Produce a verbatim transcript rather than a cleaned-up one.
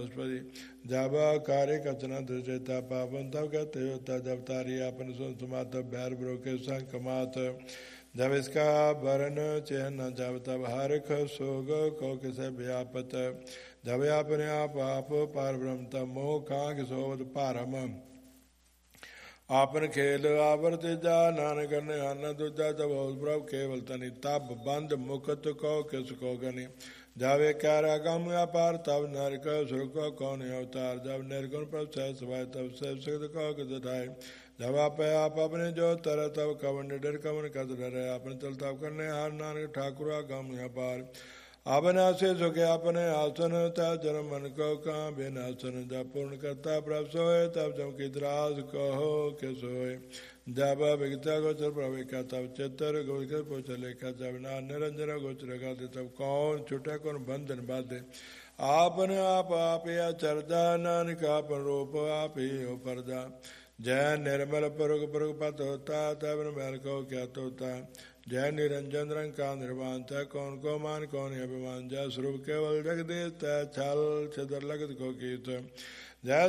जब कार्य कचना दुचेता पापन तब कहते होता जब तारी आपन सुन सुमात बैर ब्रोके संकमात जब इसका वरण चिन्ह जब तब हरख सोग को किसे व्यापत जब अपने आप आप पार ब्रह्म तब मोह कांग सोवत पारम आपन खेल आवर्त जा नान करने आना दूजा जब प्रभ केवल तनि तब बंद मुकत को किस को गनि जावे क्यारा गम व्यापार तब नरक सुख कौन अवतार जब निर्गुण प्रभ सह सभाय तब सह सिद्ध कौ किधाय जब आप आप अपने जो तर तब कवन डर कवन कद डरे अपने चल तब करने हार नानक ठाकुरा गम व्यापार अपने से सुखे अपने आसन तब जन्म मन को कहाँ बिन आसन जब पूर्ण करता प्रभ सोए तब जब की द्रास कहो के सोए जब विगता गोचर प्रवेका तब चित्र गोचर पोच लेखा जब ना निरंजन गोचर गाते तब कौन छुटे कौन बंधन बाधे आपने आप आप या चरदा नानक आपन रूप आप ही हो पर्दा जय निर्मल पुरुग पुरुग पत होता तब मैल को क्या होता जय निरंजन रंग का निर्वाण तय कौन को मान कौन अभिमान जय स्वरूप केवल जगदीश तय छल छदर लगत को कीत जय